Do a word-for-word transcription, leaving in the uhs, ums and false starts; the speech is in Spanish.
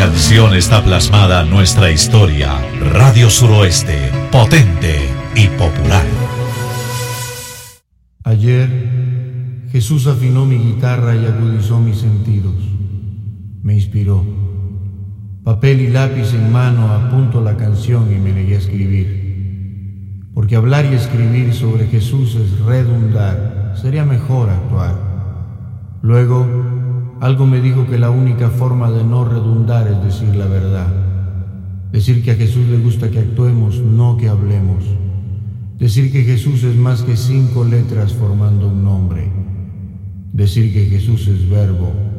canción está plasmada nuestra historia. Radio Suroeste, potente y popular. Ayer, Jesús afinó mi guitarra y agudizó mis sentidos. Me inspiró. Papel y lápiz en mano apunto la canción y me negué a escribir. Porque hablar y escribir sobre Jesús es redundar, sería mejor actuar. Luego, algo me dijo que la única forma de no redundar es decir la verdad. Decir que a Jesús le gusta que actuemos, no que hablemos. Decir que Jesús es más que cinco letras formando un nombre. Decir que Jesús es verbo,